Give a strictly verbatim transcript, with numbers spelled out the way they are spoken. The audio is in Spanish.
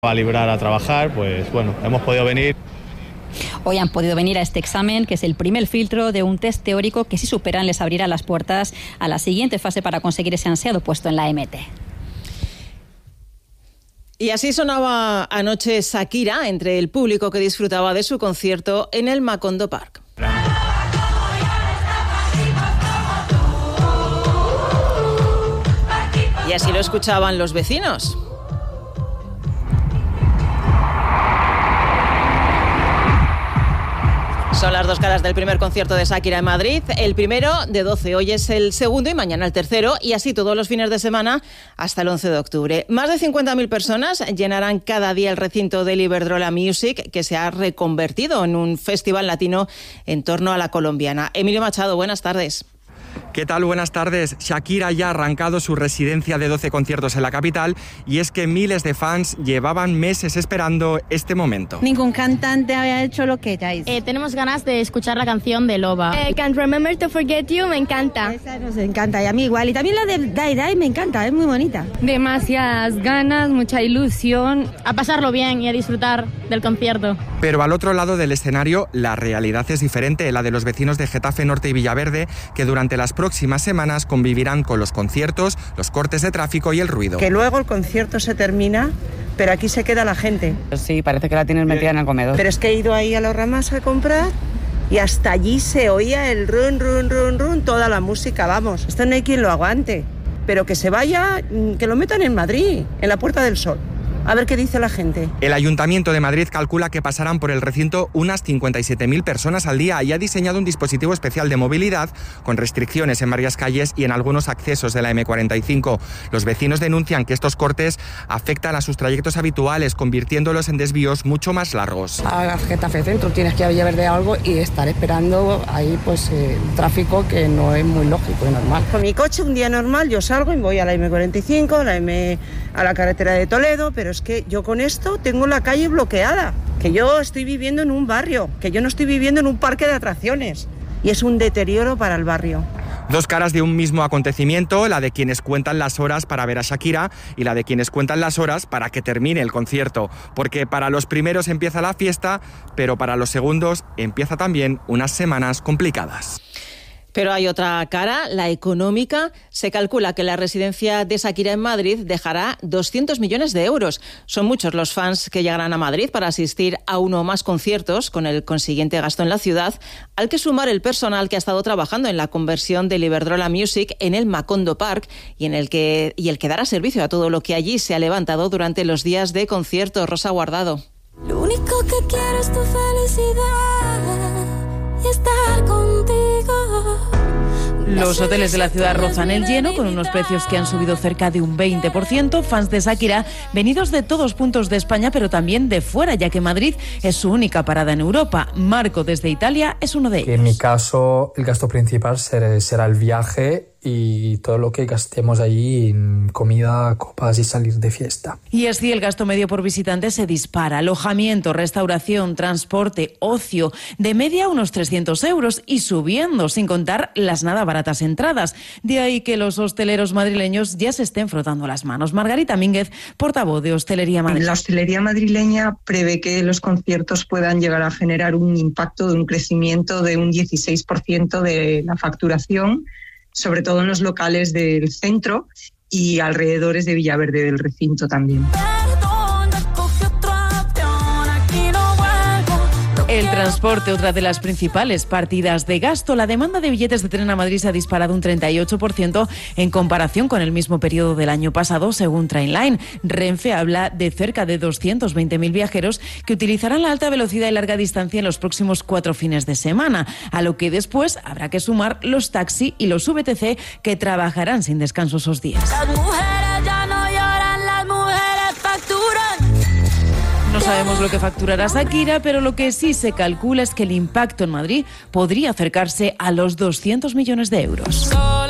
a librar a trabajar, pues bueno, hemos podido venir. Hoy han podido venir a este examen, que es el primer filtro de un test teórico que, si superan, les abrirá las puertas a la siguiente fase para conseguir ese ansiado puesto en la E M T. Y así sonaba anoche Shakira entre el público que disfrutaba de su concierto en el Macondo Park. Y así lo escuchaban los vecinos. Son las dos caras del primer concierto de Shakira en Madrid. El primero de doce, hoy es el segundo y mañana el tercero, y así todos los fines de semana hasta el once de octubre. Más de cincuenta mil personas llenarán cada día el recinto del Iberdrola Music, que se ha reconvertido en un festival latino en torno a la colombiana. Emilio Machado, buenas tardes. ¿Qué tal? Buenas tardes. Shakira ya ha arrancado su residencia de doce conciertos en la capital, y es que miles de fans llevaban meses esperando este momento. Ningún cantante había hecho lo que ella hizo. Eh, tenemos ganas de escuchar la canción de Loba. Eh, Can't Remember to Forget You, me encanta. Esa nos encanta, y a mí igual. Y también la de Die Die me encanta, es muy bonita. Demasiadas ganas, mucha ilusión. A pasarlo bien y a disfrutar del concierto. Pero al otro lado del escenario, la realidad es diferente, la de los vecinos de Getafe Norte y Villaverde, que durante las próximas semanas convivirán con los conciertos, los cortes de tráfico y el ruido. Que luego el concierto se termina, pero aquí se queda la gente. Sí, parece que la tienes metida en el comedor. Pero es que he ido ahí a los Ramas a comprar y hasta allí se oía el run, run, run, run, toda la música, vamos. Esto no hay quien lo aguante. Pero que se vaya, que lo metan en Madrid, en la Puerta del Sol. A ver qué dice la gente. El Ayuntamiento de Madrid calcula que pasarán por el recinto unas cincuenta y siete mil personas al día y ha diseñado un dispositivo especial de movilidad con restricciones en varias calles y en algunos accesos de la eme cuarenta y cinco. Los vecinos denuncian que estos cortes afectan a sus trayectos habituales, convirtiéndolos en desvíos mucho más largos. A Getafe Centro tienes que ir a Villaverde algo y estar esperando ahí pues eh, tráfico que no es muy lógico y normal. Con mi coche un día normal yo salgo y voy a la eme cuarenta y cinco, a la, M, a la carretera de Toledo, pero es que yo con esto tengo la calle bloqueada, que yo estoy viviendo en un barrio, que yo no estoy viviendo en un parque de atracciones, y es un deterioro para el barrio. Dos caras de un mismo acontecimiento, la de quienes cuentan las horas para ver a Shakira y la de quienes cuentan las horas para que termine el concierto, porque para los primeros empieza la fiesta, pero para los segundos empieza también unas semanas complicadas. Pero hay otra cara, la económica. Se calcula que la residencia de Shakira en Madrid dejará doscientos millones de euros. Son muchos los fans que llegarán a Madrid para asistir a uno o más conciertos, con el consiguiente gasto en la ciudad, al que sumar el personal que ha estado trabajando en la conversión del Iberdrola Music en el Macondo Park y, en el que, y el que dará servicio a todo lo que allí se ha levantado durante los días de concierto. Rosa Guardado. Lo único que quiero es tu felicidad y estar contigo. Los hoteles de la ciudad rozan el lleno, con unos precios que han subido cerca de un veinte por ciento. Fans de Shakira venidos de todos puntos de España, pero también de fuera, ya que Madrid es su única parada en Europa. Marco, desde Italia, es uno de ellos. En mi caso, el gasto principal será, será el viaje y todo lo que gastemos allí en comida, copas y salir de fiesta. Y así el gasto medio por visitante se dispara. Alojamiento, restauración, transporte, ocio, de media unos trescientos euros y subiendo, sin contar las nada baratas entradas. De ahí que los hosteleros madrileños ya se estén frotando las manos. Margarita Mínguez, portavoz de Hostelería Madrileña. La hostelería madrileña prevé que los conciertos puedan llegar a generar un impacto de un crecimiento de un dieciséis por ciento de la facturación, sobre todo en los locales del centro y alrededores de Villaverde del recinto también. El transporte, otra de las principales partidas de gasto. La demanda de billetes de tren a Madrid se ha disparado un treinta y ocho por ciento en comparación con el mismo periodo del año pasado, según Trainline. Renfe habla de cerca de doscientos veinte mil viajeros que utilizarán la alta velocidad y larga distancia en los próximos cuatro fines de semana, a lo que después habrá que sumar los taxi y los ve te ce, que trabajarán sin descanso esos días. Las mujeres ya no lloran, las mujeres facturan. No sabemos lo que facturará Shakira, pero lo que sí se calcula es que el impacto en Madrid podría acercarse a los doscientos millones de euros.